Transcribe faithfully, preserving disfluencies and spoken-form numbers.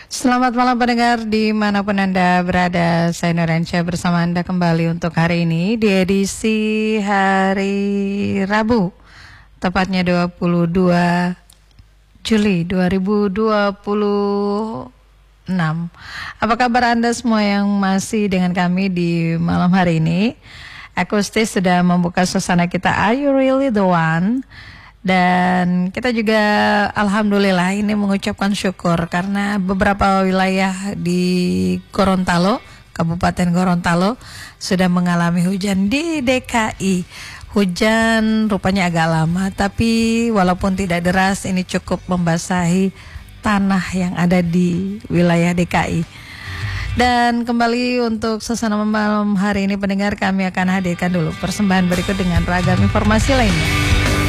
Selamat malam pendengar dimanapun Anda berada. Saya Nuransyah bersama Anda kembali untuk hari ini di edisi hari Rabu, tepatnya dua puluh dua Juli dua ribu dua puluh enam. Apa kabar Anda semua yang masih dengan kami di malam hari ini? Akustis sudah membuka suasana kita Are You Really The One? Dan kita juga alhamdulillah ini mengucapkan syukur karena beberapa wilayah di Gorontalo, Kabupaten Gorontalo sudah mengalami hujan di D K I. Hujan rupanya agak lama, tapi walaupun tidak deras ini cukup membasahi tanah yang ada di wilayah D K I. Dan kembali untuk suasana malam hari ini pendengar, kami akan hadirkan dulu persembahan berikut dengan ragam informasi lainnya.